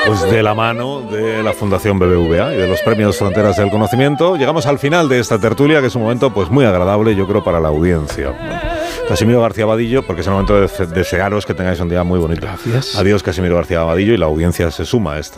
Pues de la mano de la Fundación BBVA y de los premios Fronteras del Conocimiento, llegamos al final de esta tertulia, que es un momento pues muy agradable, yo creo, para la audiencia. Bueno, Casimiro García Vadillo, porque es el momento de desearos que tengáis un día muy bonito. Gracias. Adiós, Casimiro García Vadillo, y la audiencia se suma a esta